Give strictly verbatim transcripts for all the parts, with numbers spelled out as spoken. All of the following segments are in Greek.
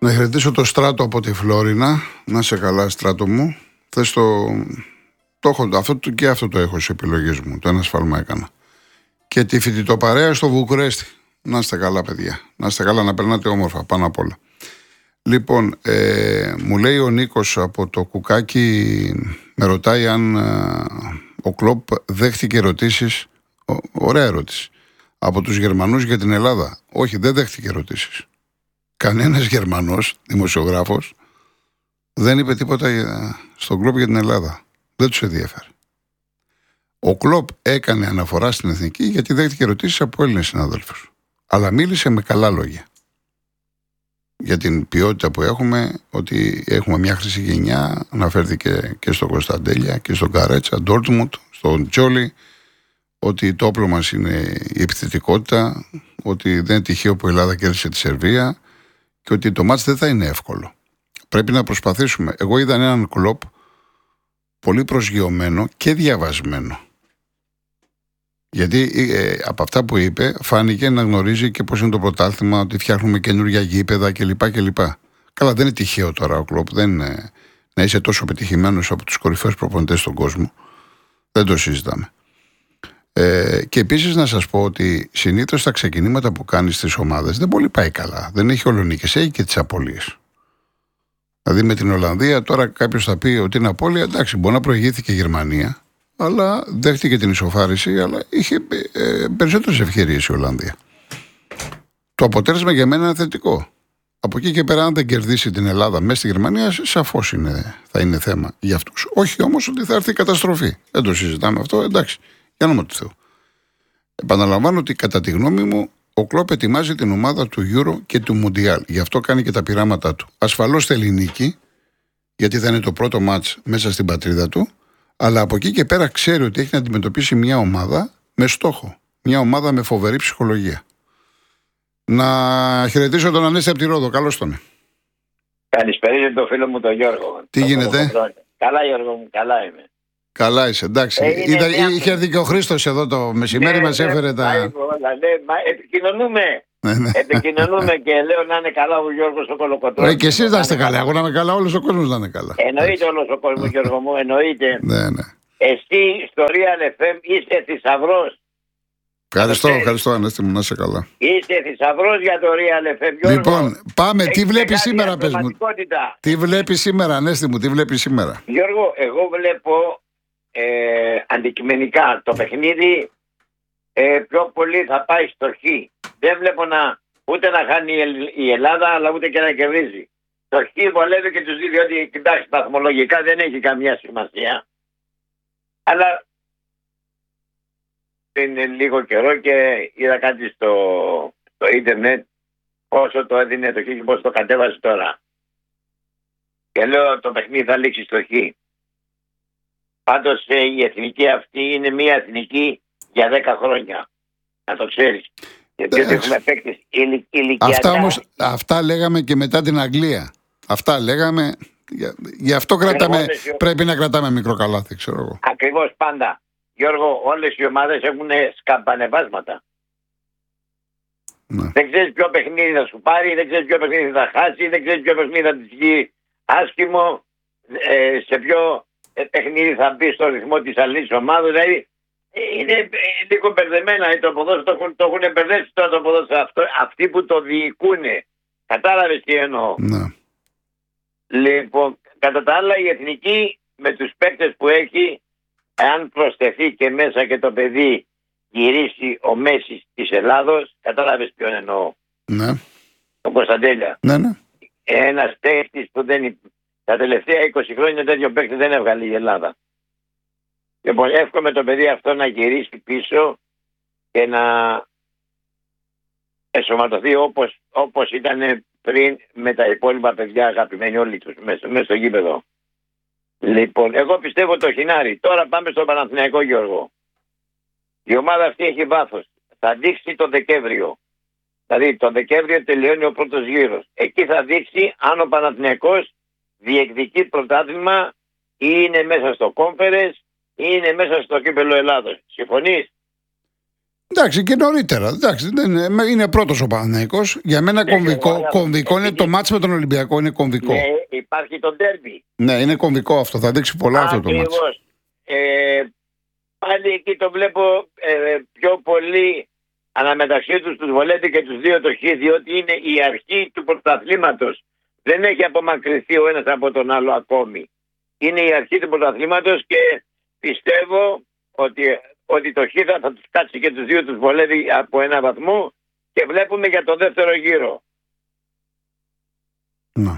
Να χαιρετήσω το Στράτο από τη Φλόρινα. Να σε καλά, Στράτο μου. Θες το... το έχω, αυτό, και αυτό το έχω στις επιλογές μου. Το ένα σφάλμα έκανα. Και τη φοιτητοπαρέα στο Βουκουρέστι. Να είστε καλά, παιδιά. Να είστε καλά, να περνάτε όμορφα πάνω απ' όλα. Λοιπόν, ε, μου λέει ο Νίκος από το Κουκάκι, με ρωτάει αν ε, ο Κλοπ δέχτηκε ερωτήσεις. Ο, ωραία ερώτηση. Από τους Γερμανούς για την Ελλάδα. Όχι, δεν δέχτηκε ερωτήσεις. Κανένας Γερμανός, δημοσιογράφος, δεν είπε τίποτα στον Κλοπ για την Ελλάδα. Δεν τους ενδιαφέρει. Ο Κλοπ έκανε αναφορά στην Εθνική γιατί δέχτηκε ερωτήσεις από Έλληνες συναδέλφους. Αλλά μίλησε με καλά λόγια. Για την ποιότητα που έχουμε, ότι έχουμε μια χρυσή γενιά, αναφέρθηκε και στον Κωνσταντέλια και στον Καρέτσα, Ντόρτμουντ, στον Τζόλι, ότι το όπλο μας είναι η επιθετικότητα, ότι δεν είναι τυχαίο που η Ελλάδα κέρδισε τη Σερβία και ότι το μάτς δεν θα είναι εύκολο. Πρέπει να προσπαθήσουμε. Εγώ είδα έναν Κλοπ πολύ προσγειωμένο και διαβασμένο. Γιατί ε, από αυτά που είπε φάνηκε να γνωρίζει και πώς είναι το πρωτάθλημα, ότι φτιάχνουμε καινούργια γήπεδα κλπ. κλπ. Καλά, δεν είναι τυχαίο τώρα ο Κλοπ, δεν είναι, να είσαι τόσο πετυχημένος από τους κορυφαίους προπονητές στον κόσμο. Δεν το συζητάμε. Ε, και επίσης να σας πω ότι συνήθως τα ξεκινήματα που κάνει στις ομάδες δεν πολύ πάει καλά. Δεν έχει όλο νίκες, έχει και τις απώλειες. Δηλαδή με την Ολλανδία τώρα κάποιος θα πει ότι είναι απώλεια, εντάξει, μπορεί να προηγήθηκε η Γερμανία, αλλά δέχτηκε την ισοφάριση, αλλά είχε ε, περισσότερες ευκαιρίες η Ολλανδία. Το αποτέλεσμα για μένα είναι θετικό. Από εκεί και πέρα, αν δεν κερδίσει την Ελλάδα μέσα στη Γερμανία, σαφώς είναι, θα είναι θέμα για αυτούς. Όχι όμως ότι θα έρθει η καταστροφή. Δεν το συζητάμε αυτό, εντάξει. Για όνομα του Θεού. Επαναλαμβάνω ότι κατά τη γνώμη μου ο Κλοπ ετοιμάζει την ομάδα του Euro και του Mundial. Γι' αυτό κάνει και τα πειράματά του. Ασφαλώς θέλει νίκη, γιατί θα είναι το πρώτο μάτς μέσα στην πατρίδα του, αλλά από εκεί και πέρα ξέρει ότι έχει να αντιμετωπίσει μια ομάδα με στόχο. Μια ομάδα με φοβερή ψυχολογία. Να χαιρετήσω τον Ανέστη από τη Ρόδο. Καλώς τον. Καλησπέριζε τον φίλο μου τον Γιώργο. Τι το γίνεται? Καλά Γιώργο μου, καλά είμαι. Καλά είσαι, εντάξει. Ε, Είδα, μια... Είχε έρθει και ο Χρήστος εδώ το μεσημέρι, ναι, μας έφερε τα... Ναι, μα επικοινωνούμε. Ναι, ναι. Επικοινωνούμε και λέω να είναι καλά ο Γιώργος ο Κολοκοτρώνης. Ε, και εσείς να είστε καλά, εγώ να είμαι καλά, όλος ο κόσμος να είναι καλά. Εννοείται όλος ο κόσμος, Γιώργο μου, εννοείται. Ναι, ναι. Εσύ στο Real εφ εμ είσαι θησαυρός. Ευχαριστώ, ευχαριστώ Ανέστη μου, να είσαι καλά. Είσαι θησαυρός για το Real εφ εμ, Γιώργο. Λοιπόν, πάμε, τι βλέπεις σήμερα, πες μου. Τι βλέπεις σήμερα, Ανέστη μου, τι βλέπεις σήμερα. Γιώργο, εγώ βλέπω ε, αντικειμενικά το παιχνίδι ε, πιο πολύ θα πάει στο χ. Δεν βλέπω να, ούτε να χάνει η Ελλάδα, αλλά ούτε και να κερδίζει. Το χ βολεύει και τους δύο, διότι κοιτάξτε, βαθμολογικά δεν έχει καμία σημασία. Αλλά είναι λίγο καιρό και είδα κάτι στο, στο ίντερνετ πόσο το έδινε το χ και πόσο το κατέβασε τώρα. Και λέω το παιχνίδι θα λήξει στο χ. Πάντως η εθνική αυτή είναι μια εθνική για δέκα χρόνια. Να το ξέρεις. Γιατί έχουμε παίκτες ηλικιακά. Αυτά όμως, αυτά λέγαμε και μετά την Αγγλία. Αυτά λέγαμε, γι' αυτό κρατάμε, όλες, πρέπει να κρατάμε μικρό καλάθι, ξέρω εγώ. Ακριβώς πάντα. Γιώργο, όλες οι ομάδες έχουν σκαμπανεβάσματα. Ναι. Δεν ξέρεις ποιο παιχνίδι θα σου πάρει, δεν ξέρεις ποιο παιχνίδι θα χάσει, δεν ξέρεις ποιο παιχνίδι θα της βγει άσχημο, ε, σε ποιο παιχνίδι θα μπει στο ρυθμό της αλλής ομάδας. Δηλαδή είναι λίγο μπερδεμένα το ποδόσφαιρο, το έχουν, το έχουν μπερδέψει τώρα το ποδόσφαιρο αυτό, αυτοί που το διοικούνε. Κατάλαβες τι εννοώ. Ναι. Λοιπόν, κατά τα άλλα η εθνική με τους παίκτες που έχει, αν προσθεθεί και μέσα και το παιδί γυρίσει ο Μέσης της Ελλάδος, κατάλαβες ποιον εννοώ. Ναι. Ο Κωνσταντέλια. Ναι, ναι. Ένας παίκτης που δεν, τα τελευταία είκοσι χρόνια τέτοιο παίκτη δεν έβγαλε η Ελλάδα. Λοιπόν, εύχομαι το παιδί αυτό να γυρίσει πίσω και να εσωματωθεί όπως, όπως ήταν πριν με τα υπόλοιπα παιδιά αγαπημένοι όλοι τους μέσα, μέσα στο γήπεδο. Λοιπόν, εγώ πιστεύω το χινάρι. Τώρα πάμε στο Παναθηναϊκό, Γιώργο. Η ομάδα αυτή έχει βάθος. Θα δείξει το Δεκέμβριο. Δηλαδή το Δεκέμβριο τελειώνει ο πρώτος γύρος. Εκεί θα δείξει αν ο Παναθηναϊκός διεκδικεί πρωτάθλημα ή είναι μέσα στο Conference ή είναι μέσα στο κύπελλο Ελλάδος. Συμφωνείς? Εντάξει, και νωρίτερα. Εντάξει, δεν είναι, είναι πρώτος ο Παναθηναϊκός. Για μένα κομβικό, κομβικό είναι το μάτς με τον Ολυμπιακό. Είναι κομβικό. Ναι, υπάρχει το ντέρμπι. Ναι, είναι κομβικό αυτό. Θα δείξει πολλά αυτό το μάτς. Ε, πάλι εκεί το βλέπω ε, πιο πολύ αναμεταξύ τους τους βολεύει και τους δύο το χ, διότι είναι η αρχή του πρωταθλήματος. Δεν έχει απομακρυνθεί ο ένας από τον άλλο ακόμη. Είναι η αρχή του πρωταθλήματος και πιστεύω ότι, ότι το χ θα τους κάτσει και τους δύο τους βολεύει από ένα βαθμό και βλέπουμε για το δεύτερο γύρο. Να.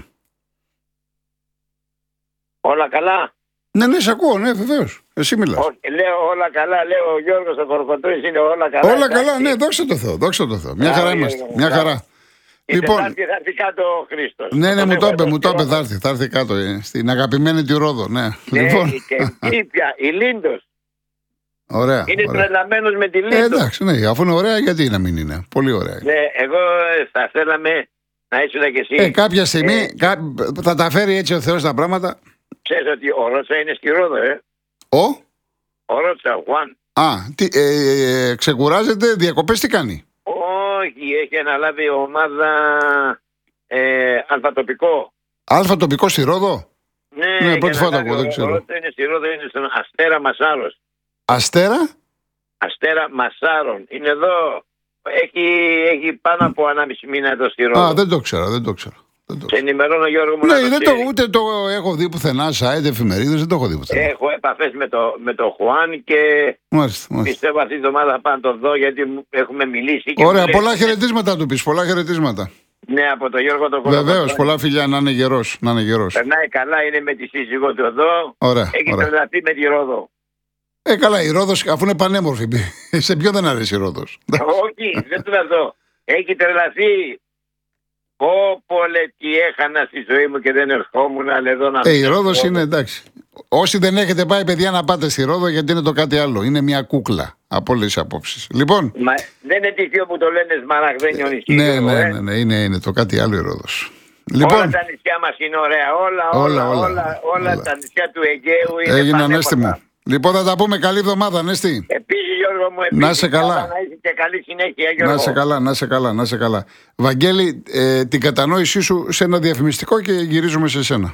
Όλα καλά. Ναι, ναι, σε ακούω, ναι, βεβαίως. Εσύ μιλάς. Όχι, λέω όλα καλά, λέω ο Γιώργος ο Κορκοτρής είναι όλα καλά. Όλα καλά, ναι, δόξα τω Θεώ, δόξα τω Θεώ. Μια χαρά είμαστε, μια χαρά. Λοιπόν, θα έρθει κάτω ο Χρήστος. Ναι, ναι, μου το είπε, μου το είπε, θα έρθει, θα έρθει κάτω, ε, στην αγαπημένη τη Ρόδο, ναι. Ναι, Λοιπόν. και Ήπια, η Λίντος. Ωραία. Είναι τρελαμένος με τη Λίντος. Ε, εντάξει, ναι, αφού είναι ωραία, γιατί να μην είναι. Πολύ ωραία. Ναι, εγώ θα θέλαμε να ήσουν και εσύ. Ε, κάποια στιγμή ε, κά... θα τα φέρει έτσι ο Θεός τα πράγματα. Ξέρεις ότι ο Ρότσα είναι στη Ρόδο, ε. Ο? Ο Ρότσα, ο Χουάν. Α, τι, ε, ε, ξεκουράζεται, διακοπές τι κάνει? Όχι, έχει αναλάβει ομάδα ε, αλφατοπικό. Αλφατοπικό στη Ρόδο? Ναι, ναι πρώτη φορά το ακούω, δεν ξέρω. Ο Ρότσα είναι στη Ρόδο, είναι στον Αστέρα Μασάρος. Αστέρα? Αστέρα Μασάρων. Είναι εδώ. Έχει, έχει πάνω από ανάμιση μήνα εδώ στη Ρόδο. Α, δεν το ξέρω, δεν το ξέρω. Σε ενημερώνω, Γιώργο μου. Ναι, το δεν το, ούτε το έχω δει πουθενά, site, εφημερίδες, δεν το έχω δει πουθενά. Έχω επαφές με το, με το Χουάν και μάλιστα, μάλιστα. πιστεύω αυτή τη εβδομάδα θα πάω να το δω γιατί έχουμε μιλήσει. Και ωραία, πολλά χαιρετίσματα του πεις, πολλά χαιρετίσματα. Ναι, από τον Γιώργο τον Κολοκοτρώνη. Βεβαίως, πολλά φιλιά, να είναι γερός, να είναι γερός. Περνάει καλά, είναι με τη σύζυγό του εδώ. Ωραία, έχει ωραία. τρελαθεί με τη Ρόδο. Ε, καλά, η Ρόδος, αφού είναι πανέμορφη, σε ποιον δεν αρέσει η Ρόδος? Όχι, δεν του δω. Έχει τρελαθεί. Πω λε τι έχανα στη ζωή μου και δεν ερχόμουν αλλά εδώ να... Ε, η Ρόδος είναι εντάξει. Όσοι δεν έχετε πάει, παιδιά, να πάτε στη Ρόδο, γιατί είναι το κάτι άλλο. Είναι μια κούκλα από όλες τις απόψεις. Λοιπόν. Μα δεν είναι τυχαίο που το λένε Σμαραγδένιο νησί. Ναι, ναι, ναι, ναι, είναι, είναι το κάτι άλλο η Ρόδος. Λοιπόν, όλα τα νησιά μας είναι ωραία. Όλα, όλα, όλα, όλα, όλα, όλα τα νησιά του Αιγαίου είναι έγιναν πανέμορφα. Ανέστη μου. Λοιπόν, θα τα πούμε. Καλή εβδομάδα, Ανέστη. Επίσης, Γιώργο μου, επίσης, να σε καλά. Να είσαι και καλή συνέχεια, Γιώργο. Να σε καλά, να σε καλά, να σε καλά. Βαγγέλη, ε, την κατανόησή σου σε ένα διαφημιστικό και γυρίζουμε σε σένα.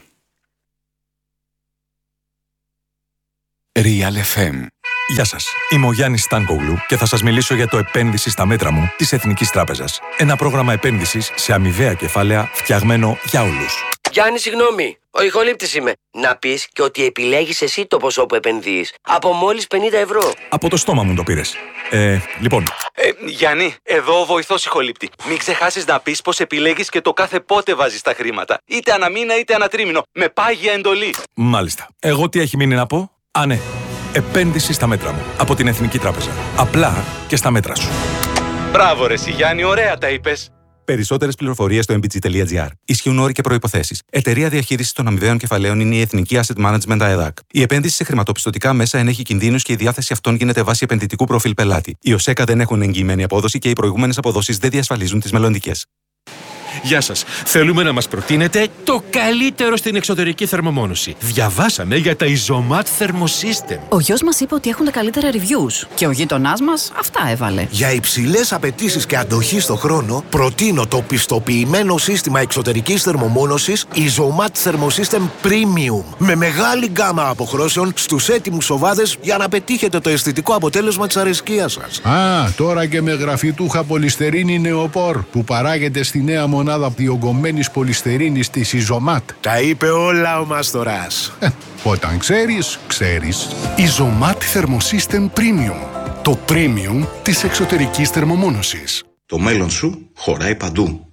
Real εφ εμ. Γεια σας, είμαι ο Γιάννης Στάνκογλου και θα σας μιλήσω για το επένδυση στα μέτρα μου της Εθνικής Τράπεζας. Ένα πρόγραμμα επένδυσης σε αμοιβαία κεφάλαια φτιαγμένο για όλους. Γιάννη, συγγνώμη. Ο ηχολήπτης είμαι. Να πεις και ότι επιλέγεις εσύ το ποσό που επενδύεις. Από μόλις πενήντα ευρώ. Από το στόμα μου το πήρες. Ε, λοιπόν. Ε, Γιάννη, εδώ ο βοηθός ηχολήπτη. Μην ξεχάσεις να πεις πως επιλέγεις και το κάθε πότε βάζεις τα χρήματα. Είτε αναμήνα είτε ανατρίμηνο. Με πάγια εντολή. Μάλιστα. Εγώ τι έχει μείνει να πω? Α, ναι. Επένδυση στα μέτρα μου. Από την Εθνική Τράπεζα. Απλά και στα μέτρα σου. Μπράβο ρε Γιάννη, ωραία τα είπες. Περισσότερες πληροφορίες στο εμ μπι τζι τελεία τζι άρ. Ισχύουν όροι και προϋποθέσεις. Εταιρεία διαχείρισης των αμοιβαίων κεφαλαίων είναι η Εθνική Asset Management ΑΕΔΑΚ. Η επένδυση σε χρηματοπιστωτικά μέσα ενέχει κινδύνους και η διάθεση αυτών γίνεται βάσει επενδυτικού προφίλ πελάτη. Οι ΟΣΕΚΑ δεν έχουν εγγυημένη απόδοση και οι προηγούμενες αποδόσεις δεν διασφαλίζουν τις μελλοντικές. Γεια σας. Θέλουμε να μας προτείνετε το καλύτερο στην εξωτερική θερμομόνωση. Διαβάσαμε για τα Isomat Thermosystem. Ο γιος μας είπε ότι έχουν τα καλύτερα reviews και ο γείτονάς μας αυτά έβαλε. Για υψηλές απαιτήσεις και αντοχή στο χρόνο, προτείνω το πιστοποιημένο σύστημα εξωτερικής θερμομόνωσης Isomat Thermosystem Premium. Με μεγάλη γκάμα αποχρώσεων στους έτοιμους σοβάδες για να πετύχετε το αισθητικό αποτέλεσμα της αρεσκίας σας. Α, τώρα και με γραφιτούχα πολυστερίνη νεοπόρ που παράγεται στη νέα μονάδα διογκωμένης πολυστερίνης της Isomat. Τα είπε όλα ο Μάστορας. Ε, όταν ξέρεις, ξέρεις. Isomat Thermosystem Premium. Το premium της εξωτερικής θερμομόνωσης. Το μέλλον σου χωράει παντού.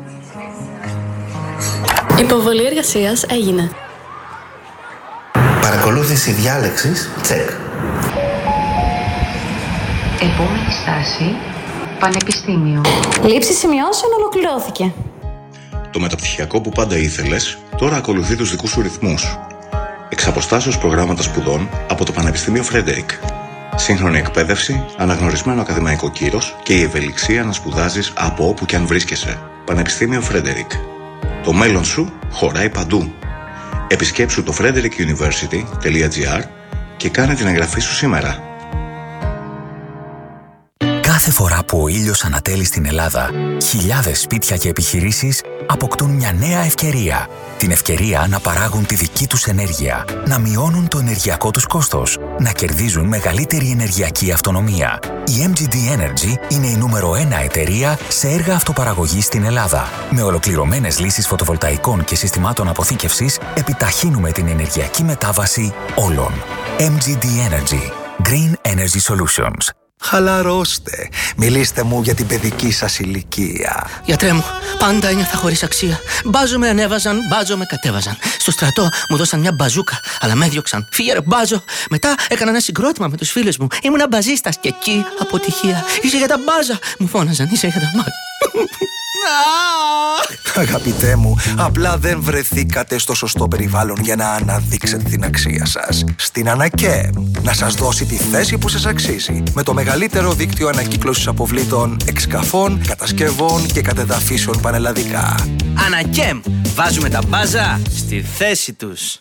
Υποβολή εργασίας έγινε. Παρακολούθηση διάλεξης, check. Επόμενη στάση, Πανεπιστήμιο. Λήψη σημειώσεων ολοκληρώθηκε. Το μεταπτυχιακό που πάντα ήθελες, τώρα ακολουθεί τους δικούς σου ρυθμούς. Εξ αποστάσεως προγράμματα σπουδών από το Πανεπιστήμιο Φρέντερικ. Σύγχρονη εκπαίδευση, αναγνωρισμένο ακαδημαϊκό κύρος και η ευελιξία να σπουδάζεις από όπου και αν βρίσκεσαι. Πανεπιστήμιο Φρέντερικ. Το μέλλον σου χωράει παντού. Επισκέψου το frederick university dot g r και κάνε την εγγραφή σου σήμερα. Κάθε φορά που ο ήλιος ανατέλει στην Ελλάδα, χιλιάδες σπίτια και επιχειρήσεις αποκτούν μια νέα ευκαιρία. Την ευκαιρία να παράγουν τη δική τους ενέργεια, να μειώνουν το ενεργειακό τους κόστος, να κερδίζουν μεγαλύτερη ενεργειακή αυτονομία. Η εμ τζι ντι Energy είναι η νούμερο ένα εταιρεία σε έργα αυτοπαραγωγής στην Ελλάδα. Με ολοκληρωμένες λύσεις φωτοβολταϊκών και συστημάτων αποθήκευσης, επιταχύνουμε την ενεργειακή μετάβαση όλων. εμ τζι ντι Energy. Green Energy Solutions. Χαλαρώστε. Μιλήστε μου για την παιδική σας ηλικία. Γιατρέ μου, πάντα ένιωθα χωρίς αξία. Μπάζο με ανέβαζαν, μπάζο με κατέβαζαν. Στο στρατό μου δώσαν μια μπαζούκα, αλλά με έδιωξαν. Φύγε ρε μπάζο. Μετά έκανα ένα συγκρότημα με τους φίλους μου. Ήμουνα μπαζίστας και εκεί αποτυχία. Είσαι για τα μπάζα. Μου φώναζαν, είσαι για τα μπάζα. Αγαπητέ μου, απλά δεν βρεθήκατε στο σωστό περιβάλλον για να αναδείξετε την αξία σας. Στην ΑΝΑΚΕΜ, να σας δώσει τη θέση που σας αξίζει. Με το μεγαλύτερο δίκτυο ανακύκλωσης αποβλήτων, εξκαφών, κατασκευών και κατεδαφίσεων πανελλαδικά. ΑΝΑΚΕΜ, βάζουμε τα μπάζα στη θέση τους.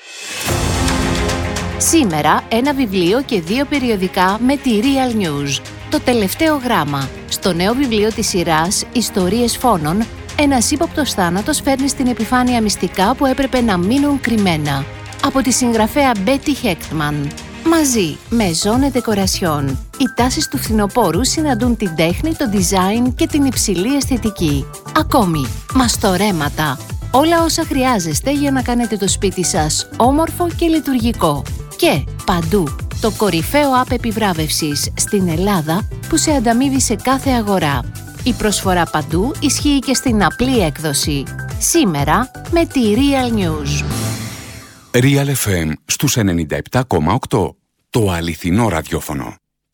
Σήμερα ένα βιβλίο και δύο περιοδικά με τη Real News. Το τελευταίο γράμμα. Στο νέο βιβλίο της σειράς «Ιστορίες φόνων», ένας ύποπτος θάνατος φέρνει στην επιφάνεια μυστικά που έπρεπε να μείνουν κρυμμένα. Από τη συγγραφέα Μπέτι Χέκτμαν. Μαζί με Zone Decoration, οι τάσεις του φθινοπόρου συναντούν την τέχνη, το design και την υψηλή αισθητική. Ακόμη, μαστορέματα. Όλα όσα χρειάζεστε για να κάνετε το σπίτι σας όμορφο και λειτουργικό. Και παντού, το κορυφαίο app επιβράβευσης στην Ελλάδα που σε ανταμείβει σε κάθε αγορά. Η προσφορά παντού ισχύει και στην απλή έκδοση. Σήμερα με τη Real News. Real εφ εμ στους ενενήντα επτά κόμμα οκτώ. Το αληθινό ραδιόφωνο.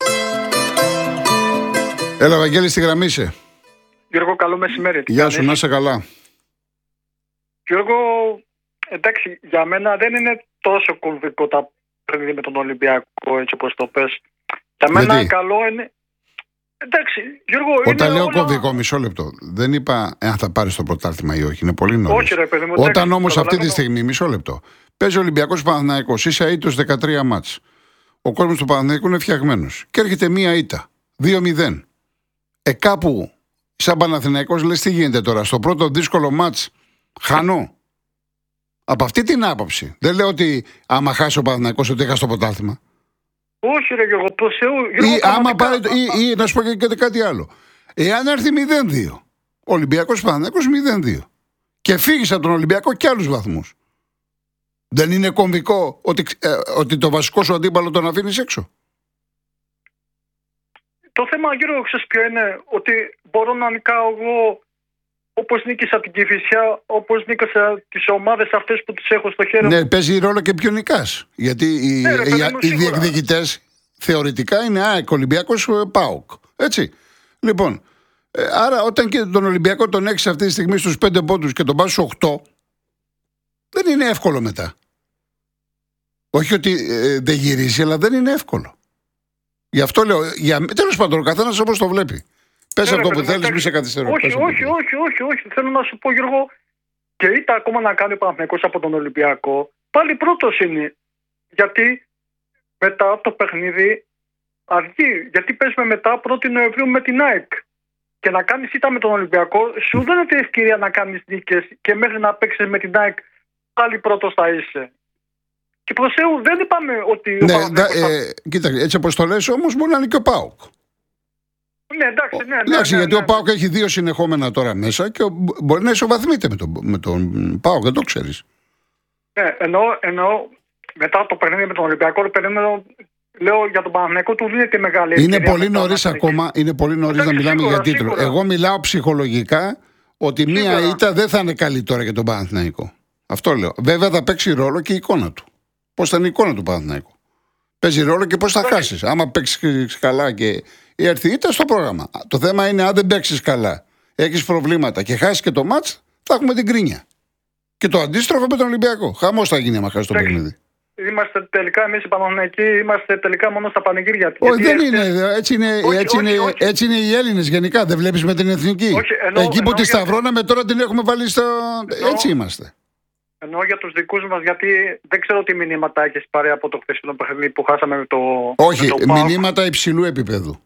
Έλα, Βαγγέλη, στη γραμμή είσαι. Γιώργο, καλό μεσημέρι. Γεια σου, να είσαι καλά. Γιώργο, εντάξει, για μένα δεν είναι τόσο κομβικό τα παιχνίδια με τον Ολυμπιακό, έτσι όπως το πες. Για μένα Γιατί? καλό είναι... Εντάξει, Γιώργο, Όταν είναι λέω όλα... κομβικό, μισό λεπτό. Δεν είπα αν θα πάρει το πρωτάθλημα ή όχι. Είναι πολύ νωρίς. Όχι, ρε παιδί μου. Όταν όμως αυτή τη το... στιγμή, μισό λεπτό, παίζει ο Ολυμπιακός Παναθηναϊκός, είσαι ήττος δεκατρία μάτς. Ο κόσμος του Παναθηναϊκού είναι φτιαγμένος. Και έρχεται μία ήττα. δύο μηδέν. Ε, κάπου, σαν Παναθηναϊκός, λες τι γίνεται τώρα. Στο πρώτο δύσκολο μάτς, χανώ. Από αυτή την άποψη. Δεν λέω ότι άμα χάσει ο Παναθηναϊκός ότι έχασε το πρωτάθλημα. Όχι, ρε Γιώργο, το Θεού. Ή, άμα πάρει, ή, ή να σου πω και κάτι άλλο. Εάν έρθει μηδέν δύο, ο Ολυμπιακός Παναθηναϊκός μηδέν δύο και φύγει από τον Ολυμπιακό και άλλους βαθμούς, δεν είναι κομβικό ότι, ε, ότι το βασικό σου αντίπαλο τον αφήνεις έξω? Το θέμα, Γιώργο, ξέρεις ποιο είναι? Ότι μπορώ να νικάω εγώ όπως νίκησα την Κηφισιά, όπως νίκησα τις ομάδες αυτές που τις έχω στο χέρι. Ναι, παίζει ρόλο και ποιο νικάς. Γιατί οι, ναι, ρε, οι, οι διεκδικητές θεωρητικά είναι ΑΕΚ, Ολυμπιακός, ΠΑΟΚ. Έτσι. Λοιπόν, ε, άρα όταν και τον Ολυμπιακό τον έχεις αυτή τη στιγμή στους πέντε πόντους και τον πας στους οκτώ, δεν είναι εύκολο μετά. Όχι ότι ε, δεν γυρίζει, αλλά δεν είναι εύκολο. Γι' αυτό λέω, για, τέλος πάντων, ο καθένας όπως το βλέπει. Πες αυτό που θέλεις, μη σε καθυστερώ. Όχι, όχι, όχι, όχι, όχι. Θέλω να σου πω, Γιώργο, και είτε ακόμα να κάνει ο Παναθηναϊκός από τον Ολυμπιακό, πάλι πρώτος είναι. Γιατί μετά το παιχνίδι αργεί. Γιατί παίζουμε μετά πρώτη Νοεμβρίου με την ΑΕΚ. Και να κάνεις ήττα με τον Ολυμπιακό, σου δίνεται ευκαιρία να κάνεις νίκες και μέχρι να παίξεις με την ΑΕΚ πάλι πρώτος θα είσαι. Και προς Θεού δεν είπαμε ότι. Ναι, δα, ε, κοίτα, έτσι όπως το λες όμως μπορεί να είναι και ο ΠΑΟΚ. Ναι, εντάξει, ναι, ναι, εντάξει, ναι, γιατί ναι, ο ΠΑΟΚ έχει δύο συνεχόμενα τώρα μέσα και μπορεί να ισοβαθμείται με τον, με τον ΠΑΟΚ, δεν το ξέρεις. Ναι, εννοώ, εννοώ μετά το παιχνίδι με τον Ολυμπιακό, το παιχνίδι, λέω για τον Παναθηναϊκό του δίνεται μεγάλη ευκαιρία. Είναι πολύ νωρίς ακόμα, είναι πολύ νωρίς να μιλάμε σίγουρα, για τίτλο. Σίγουρα. Εγώ μιλάω ψυχολογικά ότι σίγουρα. Μία ήττα δεν θα είναι καλή τώρα για τον Παναθηναϊκό. Αυτό λέω. Βέβαια θα παίξει ρόλο και η εικόνα του. Πώς θα είναι η εικόνα του Παναθηναϊκού. Παίζει ρόλο και πώς θα χάσεις. Άμα παίξεις καλά και έρθει ήττα στο πρόγραμμα. Το θέμα είναι αν δεν παίξεις καλά, έχεις προβλήματα και χάσεις και το μάτς, θα έχουμε την κρίνια. Και το αντίστροφο με τον Ολυμπιακό. Χαμός θα γίνει άμα χάσει το παιχνίδι. Είμαστε τελικά εμείς οι Παναθηναϊκοί, είμαστε τελικά μόνο στα πανηγύρια. Όχι, δεν είναι. Έτσι είναι, όχι, έτσι, όχι, είναι όχι. έτσι είναι οι Έλληνες γενικά. Δεν βλέπεις με την εθνική. Όχι, εννοώ, εκεί που εννοώ τη σταυρώναμε τώρα την έχουμε βάλει στο. Εννοώ, έτσι είμαστε. Εννοώ για τους δικούς μας, γιατί δεν ξέρω τι μηνύματα έχεις πάρει από το χθεσινό παιχνίδι που χάσαμε με το. Όχι, με το μηνύματα υψηλού επίπεδου.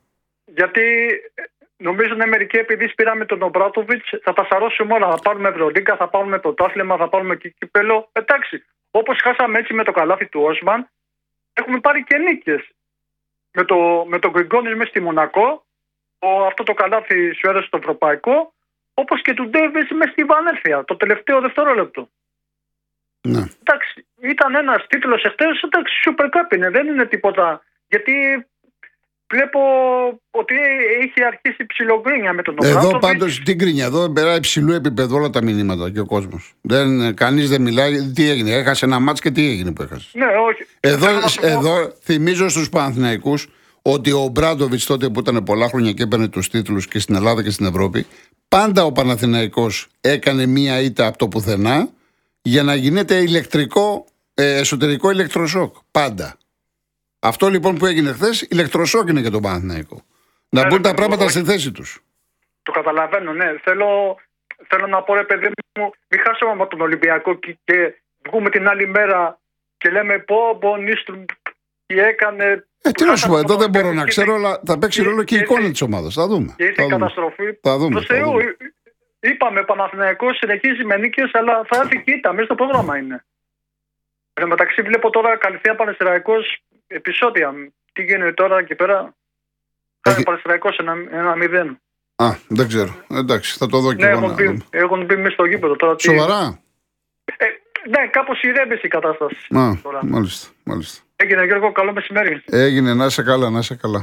Γιατί νομίζω είναι μερικοί, επειδή πήραμε τον Ομπράτοβιτς, θα τα σαρώσουμε όλα. Θα πάρουμε Ευρωλίγκα, θα πάρουμε πρωτάθλημα, θα πάρουμε και κύπελο. Εντάξει. Όπως χάσαμε έτσι με το καλάθι του Όσμαν, έχουμε πάρει και νίκες. Με, το, με τον Γκριγκόνης μες στη Μονακό, ο, αυτό το καλάθι σου έδωσε στο ευρωπαϊκό, όπως και του Ντέιβις μες στη Βαλένθια, το τελευταίο δευτερόλεπτο. Ναι. Εντάξει, ήταν ένας τίτλος εχθές, εντάξει, Super Cup είναι, δεν είναι τίποτα. Γιατί βλέπω ότι είχε αρχίσει ψιλογκρίνια με τον Ομπράτοβιτς. Εδώ πάντως τι γκρίνια, εδώ περάει υψηλού επίπεδου όλα τα μηνύματα και ο κόσμος. Δεν, κανείς δεν μιλάει, τι έγινε, έχασε ένα μάτς και τι έγινε που έχασε. Ναι, όχι. Εδώ, εδώ θυμίζω στους Παναθηναϊκούς ότι ο Ομπράτοβιτς τότε που ήταν πολλά χρόνια και έπαιρνε τους τίτλους και στην Ελλάδα και στην Ευρώπη, πάντα ο Παναθηναϊκός έκανε μία ήττα από το πουθενά για να γίνεται ηλεκτρικό, ε, εσωτερικό ηλεκτροσόκ. Πάντα. Αυτό λοιπόν που έγινε χθες, ηλεκτροσόκ είναι για τον Παναθηναϊκό. Να μπουν τα πράγματα στη θέση τους. Το καταλαβαίνω, ναι. Θέλω, θέλω να πω, ρε παιδί μου, μην χάσουμε από τον Ολυμπιακό και, και βγούμε την άλλη μέρα και λέμε πω, πω, Νίστρου, τι έκανε. Ε, τι να σου πω, εδώ δεν μπορώ να ξέρω, αλλά θα παίξει ρόλο και η εικόνα της ομάδας. Θα δούμε. Και ήρθε η καταστροφή. Θα δούμε. Είπαμε, ο Παναθηναϊκός συνεχίζει με νίκες, αλλά θα έρθει και ήττα. Μέσα στο πρόγραμμα είναι. Εν τω μεταξύ, βλέπω τώρα Καλυθέα Πανσεραϊκός επεισόδια. Τι γίνεται τώρα και πέρα. Κάνει Πανσεραϊκός ένα μηδέν. Α, δεν ξέρω. Εντάξει, θα το δω και ναι, εγώ. Ναι, έχουν μπει μέσα στο γήπεδο τώρα. Σοβαρά. Ε, ναι, κάπως ηρέμησε η κατάσταση. Α, μάλιστα, μάλιστα. Έγινε, Γιώργο, καλό μεσημέρι. Έγινε, να είσαι καλά, να είσαι καλά.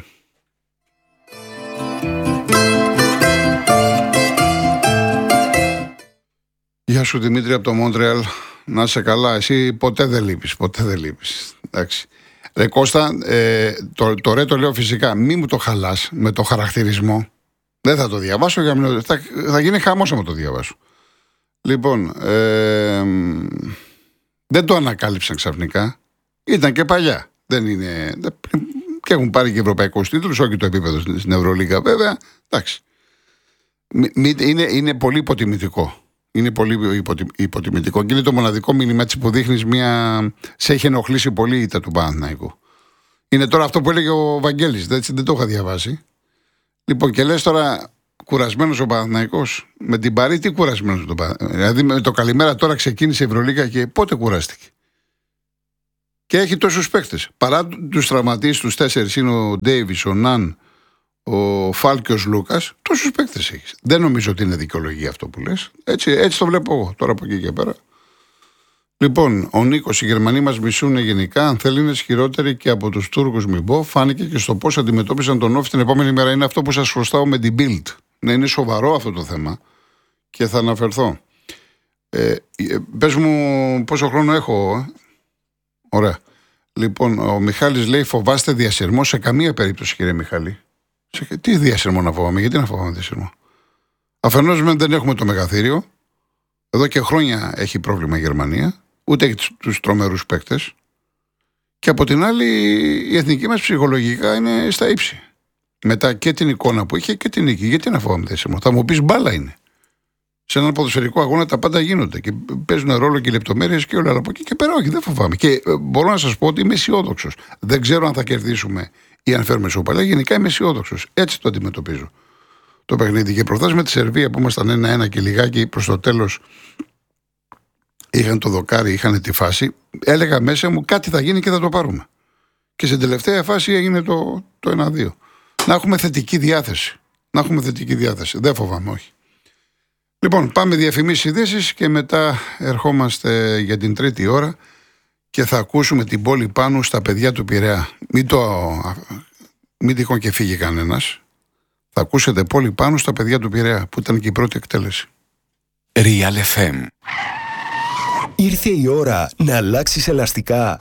Γεια σου Δημήτρη από το Μόντρεαλ. Να είσαι καλά. Εσύ ποτέ δεν λείπεις. Ποτέ δεν λείπεις. Εντάξει. Ρε Κώστα, ε, το, το ρε το λέω φυσικά. Μη μου το χαλάς με το χαρακτηρισμό. Δεν θα το διαβάσω. Για μην, θα, θα γίνει χαμός άμα το διαβάσω. Λοιπόν, ε, δεν το ανακάλυψαν ξαφνικά. Ήταν και παλιά. Δεν είναι. Και έχουν πάρει και ευρωπαϊκούς τίτλους, όχι το επίπεδο στην Ευρωλίγκα βέβαια. Εντάξει. Είναι, είναι πολύ υποτιμητικό. Είναι πολύ υποτιμητικό και είναι το μοναδικό μήνυμα έτσι που δείχνεις μια. Σε έχει ενοχλήσει πολύ η ήττα του Παναθηναϊκού. Είναι τώρα αυτό που έλεγε ο Βαγγέλης, δεν, δεν το είχα διαβάσει. Λοιπόν, και λες τώρα κουρασμένος ο Παναθηναϊκός. Με την Παρί, τι κουρασμένος ο Παναθηναϊκός. Δηλαδή με το καλημέρα τώρα ξεκίνησε η Ευρωλίγκα και πότε κουράστηκε. Και έχει τόσους παίκτες. Παρά τους τραυματίες, τους τέσσερις είναι ο Ντέιβις, ο Ναν, ο Φάλκιος Λούκας, τόσους παίκτες έχεις. Δεν νομίζω ότι είναι δικαιολογία αυτό που λες. Έτσι, έτσι το βλέπω εγώ τώρα από εκεί και πέρα. Λοιπόν, ο Νίκος, οι Γερμανοί μας μισούν γενικά. Αν θέλει είναι ισχυρότεροι και από τους Τούρκους, μην πω. Φάνηκε και στο πώς αντιμετώπισαν τον Όφη την επόμενη μέρα. Είναι αυτό που σας χρωστάω με την Bild. Ναι, είναι σοβαρό αυτό το θέμα και θα αναφερθώ. Ε, πες μου πόσο χρόνο έχω. Ε? Ωραία. Λοιπόν, ο Μιχάλης λέει: φοβάστε διασυρμό? Σε καμία περίπτωση, κύριε Μιχάλη. Σε... Τι διασυρμό να φοβάμαι, γιατί να φοβάμαι διασυρμό? Αφενός δεν έχουμε το μεγαθύριο. Εδώ και χρόνια έχει πρόβλημα η Γερμανία. Ούτε έχει τους τρομερούς παίκτες. Και από την άλλη, η εθνική μας ψυχολογικά είναι στα ύψη. Μετά και την εικόνα που είχε και την νίκη. Γιατί να φοβάμαι διασυρμό? Θα μου πεις μπάλα είναι. Σε έναν ποδοσφαιρικό αγώνα τα πάντα γίνονται και παίζουν ρόλο και οι λεπτομέρειες και όλα. Αλλά από εκεί και πέρα, όχι, δεν φοβάμαι. Και μπορώ να σας πω ότι είμαι αισιόδοξος. Δεν ξέρω αν θα κερδίσουμε ή αν φέρουμε σοπαλιά. Γενικά είμαι αισιόδοξος. Έτσι το αντιμετωπίζω το παιχνίδι. Και προχθές με τη Σερβία που ήμασταν ένα ένα και λιγάκι προς το τέλος είχαν το δοκάρι, είχαν τη φάση. Έλεγα μέσα μου κάτι θα γίνει και θα το πάρουμε. Και στην τελευταία φάση έγινε το, το ένα δύο. Να έχουμε θετική διάθεση. Να έχουμε θετική διάθεση. Δεν φοβάμαι, όχι. Λοιπόν, πάμε διαφημίσεις, ειδήσεις και μετά ερχόμαστε για την τρίτη ώρα και θα ακούσουμε την πόλη πάνω στα παιδιά του Πειραιά. Μην, το, μην τυχόν και φύγει κανένας. Θα ακούσετε πόλη πάνω στα παιδιά του Πειραιά που ήταν και η πρώτη εκτέλεση. Real εφ εμ. Ήρθε η ώρα να αλλάξεις ελαστικά.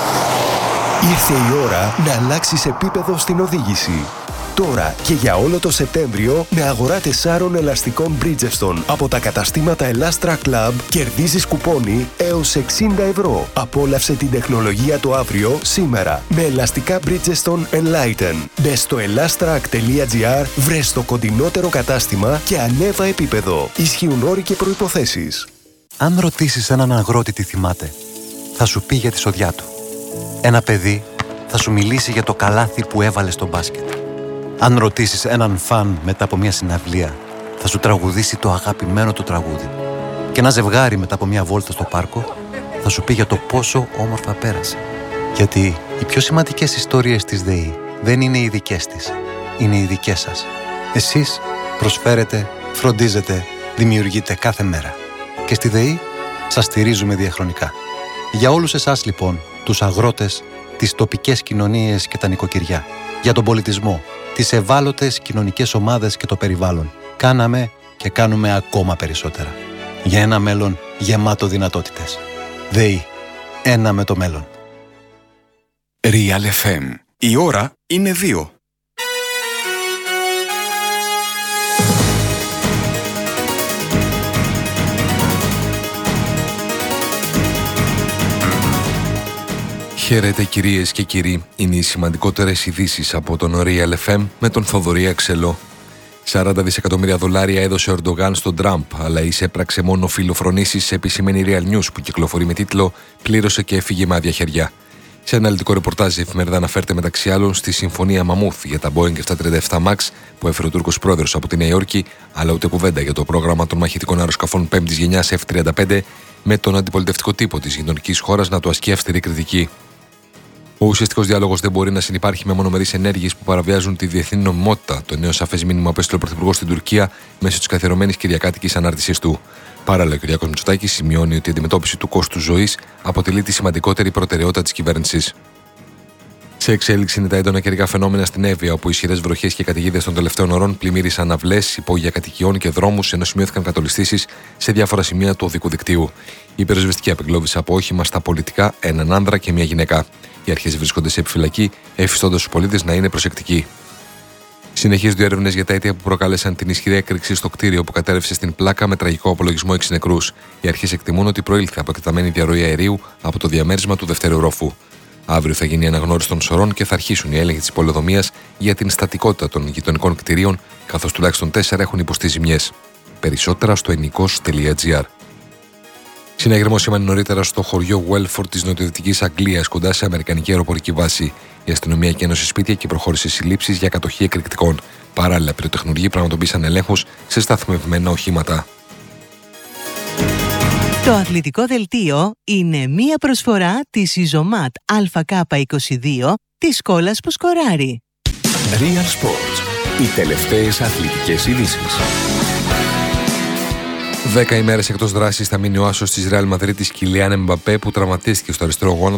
Ήρθε η ώρα να αλλάξεις επίπεδο στην οδήγηση. Τώρα και για όλο το Σεπτέμβριο με αγορά τεσσάρων ελαστικών Bridgestone από τα καταστήματα Elastra Club κερδίζεις κουπόνι έως εξήντα ευρώ. Απόλαυσε την τεχνολογία το αύριο σήμερα με ελαστικά Bridgestone Enlighten. Μπες στο elastrac τελεία gr, βρες το κοντινότερο κατάστημα και ανέβα επίπεδο. Ισχύουν όροι και προϋποθέσεις. Αν ρωτήσεις έναν αγρότη τι θυμάται, θα σου πει για τη σοδιά του. Ένα παιδί θα σου μιλήσει για το καλάθι που έβαλε στο μπάσκετ. Αν ρωτήσεις έναν φαν μετά από μια συναυλία, θα σου τραγουδήσει το αγαπημένο του τραγούδι. Και ένα ζευγάρι μετά από μια βόλτα στο πάρκο θα σου πει για το πόσο όμορφα πέρασε. Γιατί οι πιο σημαντικές ιστορίες της ΔΕΗ δεν είναι οι δικές της, είναι οι δικές σας. Εσείς προσφέρετε, φροντίζετε, δημιουργείτε κάθε μέρα. Και στη ΔΕΗ σας στηρίζουμε διαχρονικά. Για όλους εσάς λοιπόν, τους αγρότες, τις τοπικές κοινωνίες και τα νοικοκυριά, για τον πολιτισμό, τις ευάλωτες κοινωνικές ομάδες και το περιβάλλον, κάναμε και κάνουμε ακόμα περισσότερα. Για ένα μέλλον γεμάτο δυνατότητες. ΔΕΗ. Ένα με το μέλλον. Real εφ εμ. Η ώρα είναι δύο. Χαίρετε κυρίες και κύριοι, είναι οι σημαντικότερες ειδήσεις από τον Real εφ εμ με τον Θοδωρή Αξελό. σαράντα δισεκατομμύρια δολάρια έδωσε ο Ερντογάν στον Τραμπ, αλλά εισέπραξε μόνο φιλοφρονήσεις, επισημαίνει Real News που κυκλοφορεί με τίτλο «Πλήρωσε και έφυγε με άδεια χέρια». Σε αναλυτικό ρεπορτάζ η εφημερίδα αναφέρεται μεταξύ άλλων στη συμφωνία Μαμούθ για τα Boeing επτακόσια τριάντα επτά Max που έφερε ο Τούρκος πρόεδρος από τη Νέα Υόρκη, αλλά ούτε κουβέντα για το πρόγραμμα των μαχητικών αεροσκαφών πέμπτης γενιάς εφ τριάντα πέντε, με τον αντιπολιτευτικό τύπο της γειτονικής χώρας να του ασκεί αυστηρή κριτική. Ο ουσιαστικός διάλογος δεν μπορεί να συνυπάρχει με μονομερείς ενέργειες που παραβιάζουν τη διεθνή νομιμότητα, το νέο σαφές μήνυμα που έστειλε ο Πρωθυπουργός στην Τουρκία μέσω της καθιερωμένης κυριακάτικης ανάρτησής του. Παράλληλα, ο κ. Μητσοτάκης σημειώνει ότι η αντιμετώπιση του κόστους ζωής αποτελεί τη σημαντικότερη προτεραιότητα της κυβέρνησης. Σε εξέλιξη είναι τα έντονα καιρικά φαινόμενα στην Εύβοια, όπου ισχυρές βροχές και καταιγίδες των τελευταίων ωρών πλημμύρισαν αυλές, υπόγεια κατοικιών και δρόμους, ενώ σημειώθηκαν κατολιστήσεις σε διάφορα σημεία του οδικού δικτύου. Η πυροσβεστική απεγκλώβησε από όχημα στα πολιτικά έναν άνδρα και μια γυναίκα. Οι αρχές βρίσκονται σε επιφυλακή, εφιστώντας τους πολίτες να είναι προσεκτικοί. Συνεχίζονται οι έρευνες για τα αίτια που προκάλεσαν την ισχυρή έκρηξη στο κτίριο που κατέρευσε στην Πλάκα με τραγικό απολογισμό έξι νεκρούς. Οι αρχές εκτιμούν ότι προήλθε από εκτεταμένη διαρροή αερίου από το διαμέρισμα του δευτέρου ορόφου. Αύριο θα γίνει η αναγνώριση των σωρών και θα αρχίσουν οι έλεγχοι της πολεοδομίας για την στατικότητα των γειτονικών κτηρίων, καθώς τουλάχιστον τέσσερα έχουν υποστεί ζημιές. Περισσότερα στο ενικός τελεία τζι άρ. Συναγερμός σήμανε νωρίτερα στο χωριό Welford της νοτιοδυτικής Αγγλίας, κοντά σε αμερικανική αεροπορική βάση. Η αστυνομία εκένωσε σπίτια και προχώρησε συλλήψεις για κατοχή εκρηκτικών. Παράλληλα, πυροτεχνουργοί πραγματοποίησαν ελέγχους σε σταθμευμένα οχήματα. Το αθλητικό δελτίο είναι μία προσφορά της Ιζωμάτ Α Κ είκοσι δύο της σκόλας που σκοράρει. Real Sports. Οι τελευταίες αθλητικές ειδήσεις. Δέκα ημέρες εκτός δράσης θα μείνει ο άσος της Ρεάλ Μαδρίτης Κιλιάν Εμπαπέ, που τραυματίστηκε στο αριστερό γόνατο